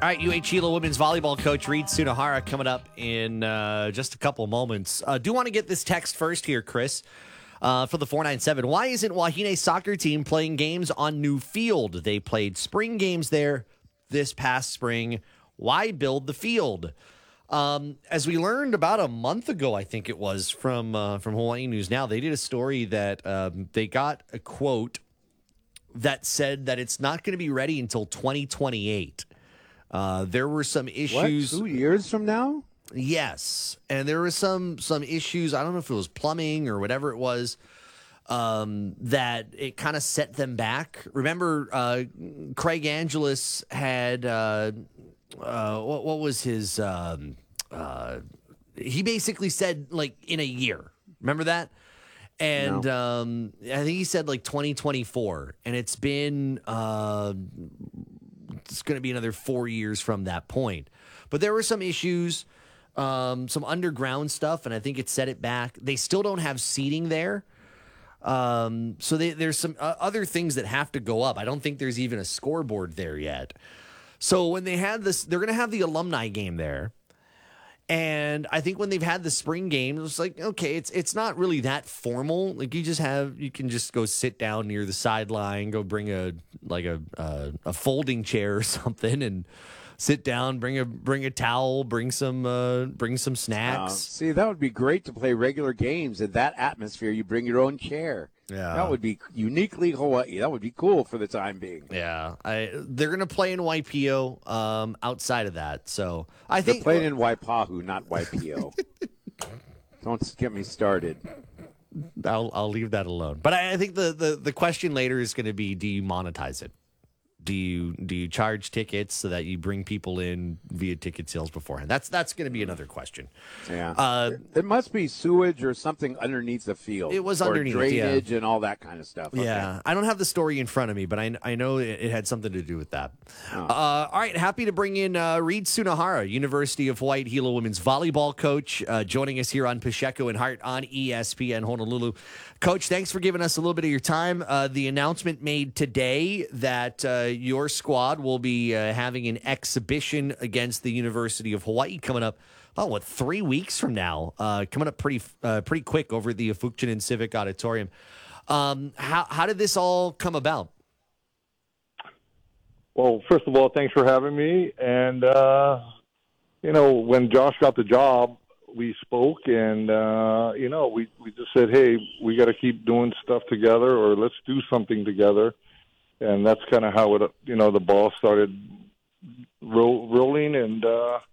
All right, UH Hilo women's volleyball coach Reed Sunahara coming up in just a couple moments. Do want to get this text first here, Chris, for the 497. Why isn't Wahine's soccer team playing games on new field? They played spring games there this past spring. Why build the field? As we learned about a month ago, I think it was, from Hawaii News Now, they did a story that they got a quote that said that it's not going to be ready until 2028. There were some issues. What, 2 years from now? Yes, and there were some issues. I don't know if it was plumbing or whatever it was, that it kind of set them back. Remember, Craig Angelis had what was his? He basically said like in a year. Remember that? And I think he said like 2024, and it's been. It's going to be another 4 years from that point. But there were some issues, some underground stuff, and I think it set it back. They still don't have seating there. So there's some other things that have to go up. I don't think there's even a scoreboard there yet. So when they had this, they're going to have the alumni game there. And I think when they've had the spring game, it was like, okay, it's not really that formal. Like you can just go sit down near the sideline, go bring a folding chair or something, and sit down, bring a towel, bring some snacks. See, that would be great to play regular games in that atmosphere. You bring your own chair. Yeah, that would be uniquely Hawaii. That would be cool for the time being. Yeah, they're going to play in Waipio. Outside of that, so I think they're playing in Waipahu, not Waipio. Don't get me started. I'll leave that alone. But I think the question later is going to be: do you monetize it? Do you charge tickets so that you bring people in via ticket sales beforehand? That's going to be another question. Yeah, there must be sewage or something underneath the field. It was or underneath, drainage and all that kind of stuff. Okay. Yeah, I don't have the story in front of me, but I know it had something to do with that. All right, happy to bring in Reed Sunahara, University of Hawaii Hilo women's volleyball coach, joining us here on Pacheco and Hart on ESPN Honolulu. Coach, thanks for giving us a little bit of your time. The announcement made today that your squad will be having an exhibition against the University of Hawaii coming up, 3 weeks from now? Coming up pretty quick over at the Afukchinen Civic Auditorium. How did this all come about? Well, first of all, thanks for having me. And, when Josh got the job, we spoke and, we just said, hey, we got to keep doing stuff together, or let's do something together. And that's kind of how it, the ball started rolling. And,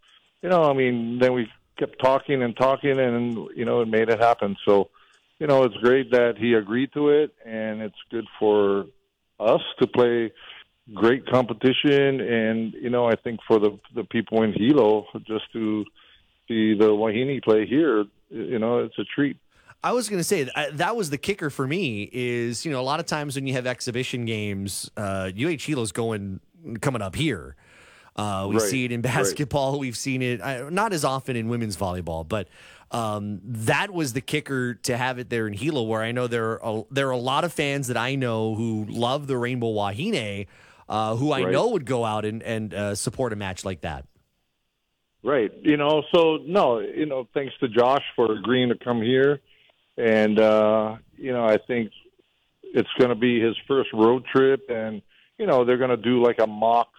then we kept talking and it made it happen. So, it's great that he agreed to it, and it's good for us to play great competition. And, I think for the people in Hilo, just to see the Wahine play here, it's a treat. I was going to say that was the kicker for me is, a lot of times when you have exhibition games, UH Hilo's coming up here. We see it in basketball. Right. We've seen it not as often in women's volleyball, but that was the kicker to have it there in Hilo, where I know there are a lot of fans that I know who love the Rainbow Wahine, who I know would go out and support a match like that. Right. Thanks to Josh for agreeing to come here. And, I think it's going to be his first road trip, and, they're going to do like a mock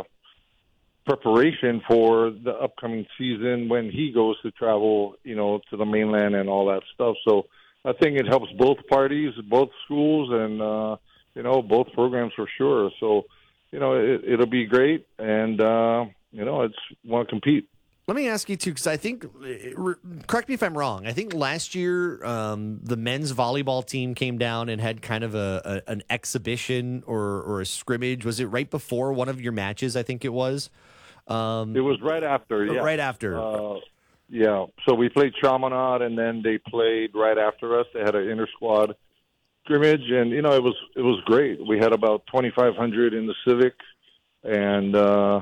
preparation for the upcoming season when he goes to travel, to the mainland and all that stuff. So I think it helps both parties, both schools, and, both programs for sure. So, it'll be great, and, it's want to compete. Let me ask you, too, because I think, correct me if I'm wrong, I think last year the men's volleyball team came down and had kind of an exhibition or a scrimmage. Was it right before one of your matches, I think it was? It was right after, yeah. Right after. Yeah, so we played Chaminade, and then they played right after us. They had an inter-squad scrimmage, and, it was great. We had about 2,500 in the Civic, and,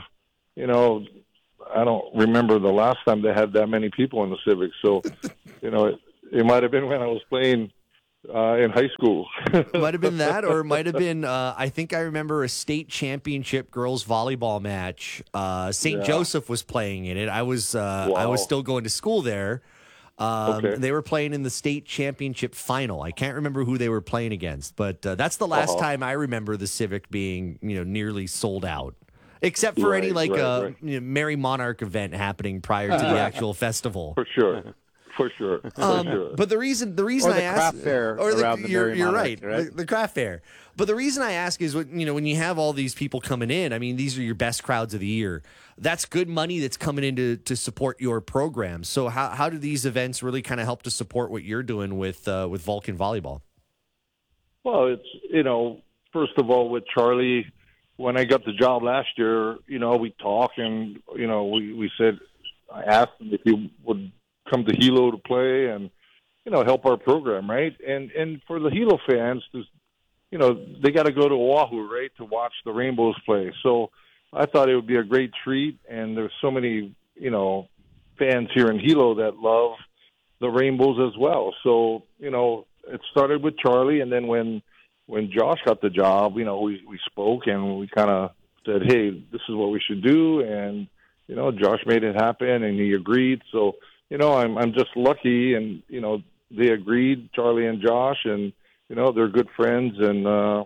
I don't remember the last time they had that many people in the Civic. So, it might have been when I was playing in high school. Might have been that, or it might have been. I think I remember a state championship girls volleyball match. St. Yeah. Joseph was playing in it. I was still going to school there. Okay. They were playing in the state championship final. I can't remember who they were playing against, but that's the last time I remember the Civic being nearly sold out. Except for any right. Merry Monarch event happening prior to the actual festival. For sure. For sure. But the reason Or I the ask, craft fair around the Merry you're Monarch, right, the craft fair. But the reason I ask is when you have all these people coming in, I mean, these are your best crowds of the year. That's good money that's coming in to support your program. So how do these events really kind of help to support what you're doing with Vulcan Volleyball? Well, it's, first of all, with Charlie, when I got the job last year, we talked and, we said, I asked him if he would come to Hilo to play and, help our program, right? And for the Hilo fans, they got to go to Oahu, right, to watch the Rainbows play. So I thought it would be a great treat, and there's so many, fans here in Hilo that love the Rainbows as well. So, it started with Charlie, and then when Josh got the job, we spoke and we kind of said, hey, this is what we should do. And, Josh made it happen and he agreed. So, I'm just lucky and, they agreed, Charlie and Josh, and, they're good friends. And,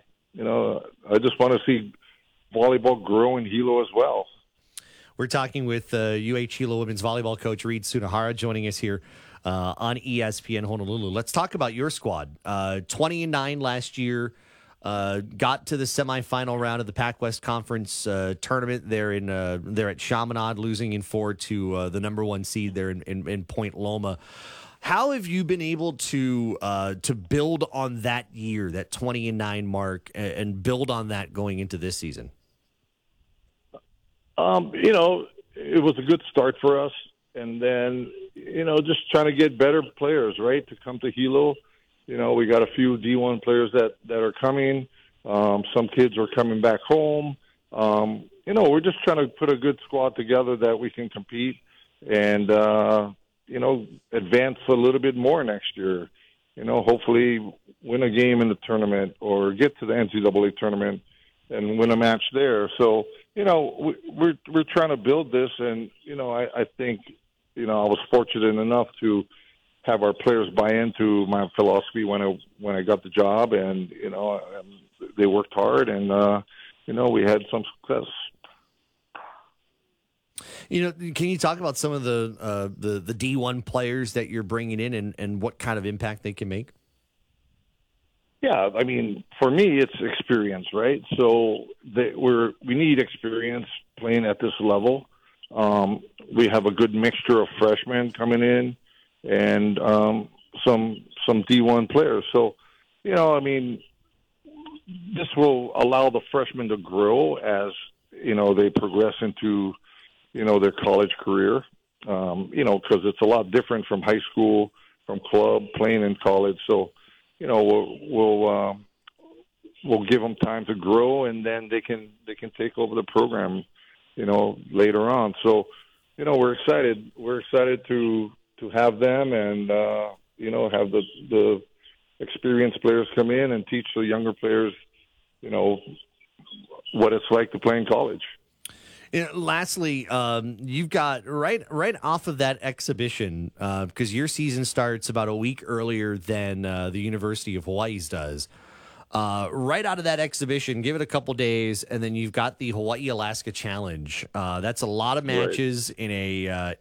I just want to see volleyball grow in Hilo as well. We're talking with UH Hilo women's volleyball coach Reed Sunahara joining us here on ESPN Honolulu. Let's talk about your squad. 20-9 last year, got to the semifinal round of the Pac-West Conference tournament there at Chaminade, losing in 4 to the number 1 seed there in Point Loma. How have you been able to build on that year, that 20-9 mark, and build on that going into this season? It was a good start for us. And then, just trying to get better players, right, to come to Hilo. We got a few D1 players that are coming. Some kids are coming back home. We're just trying to put a good squad together that we can compete and, advance a little bit more next year. Hopefully win a game in the tournament or get to the NCAA tournament and win a match there. So, we're trying to build this, and, I think, I was fortunate enough to have our players buy into my philosophy when I got the job, and, they worked hard, and, we had some success. Can you talk about some of the D1 players that you're bringing in and what kind of impact they can make? Yeah, I mean, for me, it's experience, right? So we need experience playing at this level. We have a good mixture of freshmen coming in and some D1 players. So, this will allow the freshmen to grow as, they progress into, their college career, because it's a lot different from high school, from club, playing in college. So, we'll give them time to grow, and then they can take over the program, later on. So, we're excited. We're excited to have them and have the experienced players come in and teach the younger players, what it's like to play in college. Lastly, you've got right off of that exhibition, because your season starts about a week earlier than the University of Hawaii's does. Right out of that exhibition, give it a couple days, and then you've got the Hawaii Alaska Challenge. That's a lot of matches in a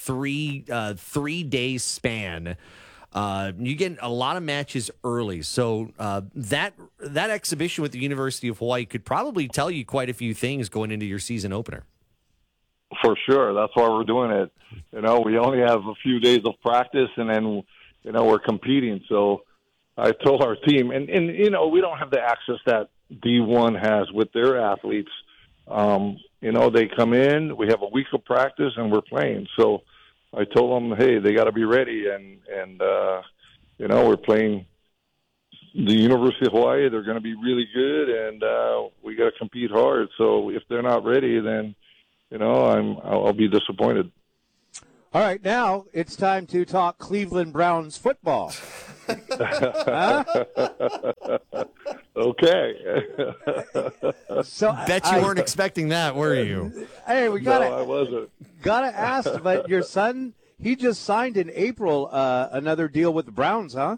3-day span. You get a lot of matches early, so that exhibition with the University of Hawaii could probably tell you quite a few things going into your season opener. For sure, that's why we're doing it. We only have a few days of practice, and then we're competing. So I told our team, and we don't have the access that D1 has with their athletes. They come in, we have a week of practice, and we're playing. So I told them, hey, they got to be ready, and we're playing the University of Hawaii. They're going to be really good, and we got to compete hard. So if they're not ready, then I'll be disappointed. All right, now it's time to talk Cleveland Browns football. Okay. So Bet you weren't expecting that, were you? Hey, we No, I wasn't. gotta ask, but your son, he just signed in April another deal with the Browns, huh?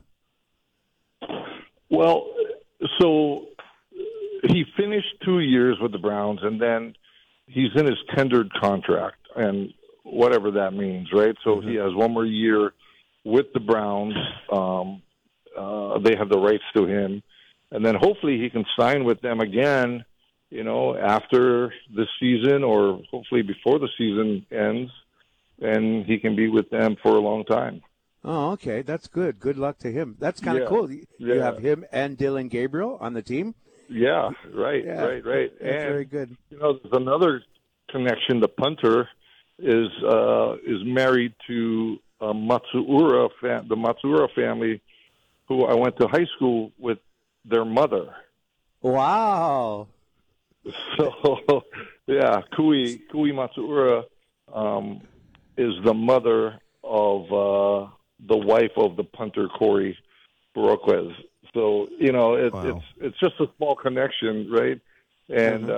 Well, so he finished 2 years with the Browns, and then he's in his tendered contract, and whatever that means, right? So he has one more year with the Browns. They have the rights to him, and then hopefully he can sign with them again, after the season, or hopefully before the season ends, and he can be with them for a long time. Oh, okay. That's good. Good luck to him. That's kind of Yeah. cool. You Yeah. have him and Dylan Gabriel on the team. Yeah, right. That's And very good. there's another connection. The punter is married to the Matsuura family, who I went to high school with their mother. Wow. So, yeah, Kui Matsuura is the mother of the wife of the punter, Corey Baroquez. So, Wow. it's just a small connection, right? And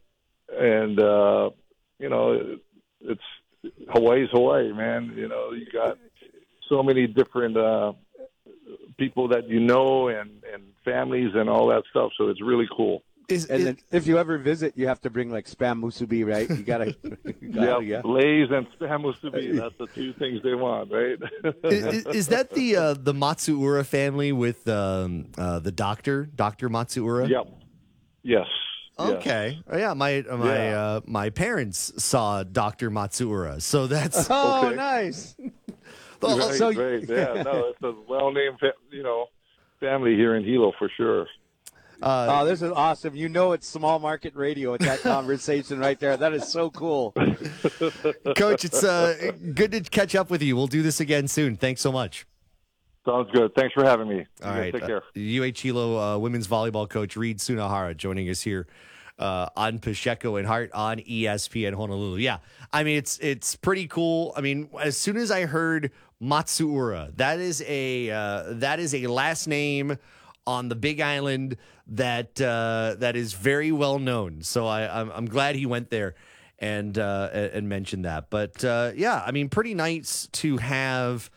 it's Hawaii's Hawaii, man. You got so many different people that and families and all that stuff. So it's really cool. And then if you ever visit, you have to bring like spam musubi, right? You gotta, yeah. Blaze and spam musubi. That's the two things they want, right? Is that the Matsuura family with the Dr. Matsuura? Yep. Yes. Okay. Yeah, my parents saw Dr. Matsuura, so that's Oh, Okay. nice. Right, So- right. Yeah, no, it's a well-named, family here in Hilo for sure. Oh, this is awesome. It's small market radio with that conversation right there. That is so cool. Coach. It's good to catch up with you. We'll do this again soon. Thanks so much. Sounds good. Thanks for having me. You All guys right, take care. UH Hilo women's volleyball coach Reed Sunahara joining us here on Pacheco and Hart on ESPN Honolulu. Yeah, I mean it's pretty cool. I mean, as soon as I heard Matsuura, that is a last name on the Big Island that is very well known. So I'm glad he went there and mentioned that. But yeah, I mean, pretty nice to have.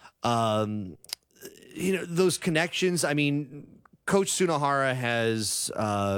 Those connections. I mean, Coach Sunahara has,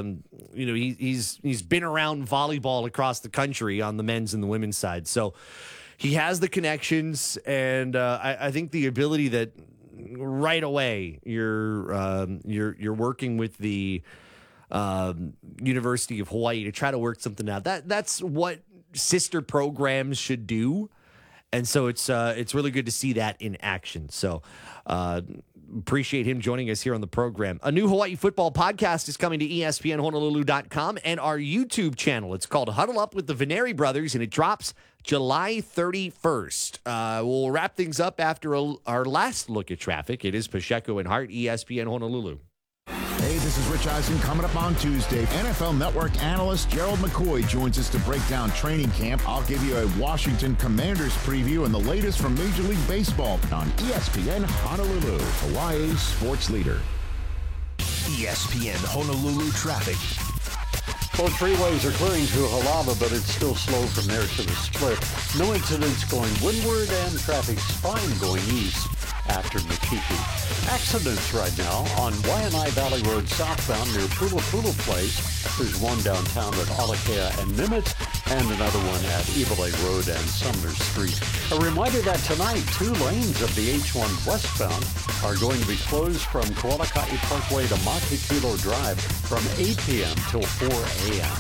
he's been around volleyball across the country on the men's and the women's side. So he has the connections, and I think the ability that right away you're working with the University of Hawaii to try to work something out. That's what sister programs should do. And so it's really good to see that in action. So appreciate him joining us here on the program. A new Hawaii football podcast is coming to ESPNHonolulu.com and our YouTube channel. It's called Huddle Up with the Veneri Brothers, and it drops July 31st. We'll wrap things up after our last look at traffic. It is Pacheco and Hart, ESPN Honolulu. Hey, this is Rich Eisen. Coming up on Tuesday, NFL Network analyst Gerald McCoy joins us to break down training camp. I'll give you a Washington Commanders preview and the latest from Major League Baseball on ESPN Honolulu, Hawaii's sports leader. ESPN Honolulu traffic. Both freeways are clearing to Halava, but it's still slow from there to the split. No incidents going windward, and traffic's fine going east after Makiki. Accidents right now on Waianae Valley Road southbound near Pula Pula Place. There's one downtown at Alakea and Nimitz, and another one at Ivalai Road and Sumner Street. A reminder that tonight, 2 lanes of the H1 westbound are going to be closed from Kualakai Parkway to Makikilo Drive from 8 p.m. till 4 a.m.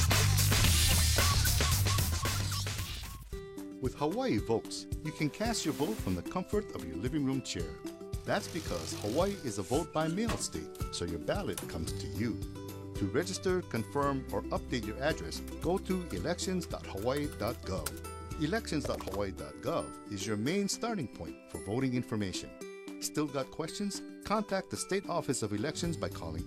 With Hawaii Votes, you can cast your vote from the comfort of your living room chair. That's because Hawaii is a vote-by-mail state, so your ballot comes to you. To register, confirm, or update your address, go to elections.hawaii.gov. Elections.hawaii.gov is your main starting point for voting information. Still got questions? Contact the State Office of Elections by calling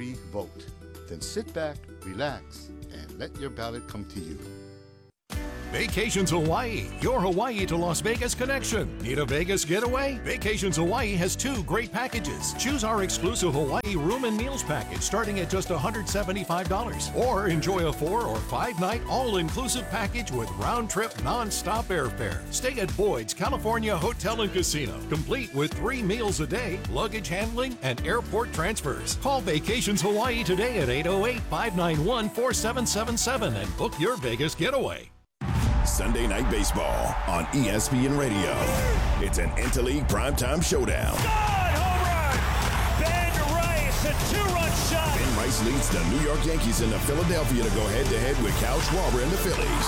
808-453-VOTE. Then sit back, relax, and let your ballot come to you. Vacations Hawaii, your Hawaii to Las Vegas connection. Need a Vegas getaway? Vacations Hawaii has 2 great packages. Choose our exclusive Hawaii room and meals package starting at just $175. Or enjoy a 4 or 5 night all-inclusive package with round-trip non-stop airfare. Stay at Boyd's California Hotel and Casino, complete with 3 meals a day, luggage handling, and airport transfers. Call Vacations Hawaii today at 808-591-4777 and book your Vegas getaway. Sunday Night Baseball on ESPN Radio. It's an Interleague primetime showdown. Home run! Ben Rice, a 2-run shot. Ben Rice leads the New York Yankees into Philadelphia to go head-to-head with Kyle Schwarber and the Phillies.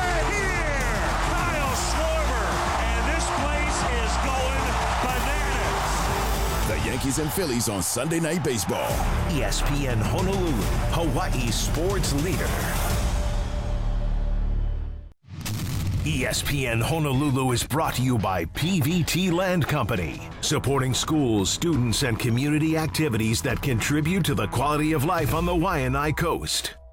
Kyle Schwarber, and this place is going bananas. The Yankees and Phillies on Sunday Night Baseball. ESPN Honolulu, Hawaii sports leader. ESPN Honolulu is brought to you by PVT Land Company, supporting schools, students, and community activities that contribute to the quality of life on the Waianae Coast.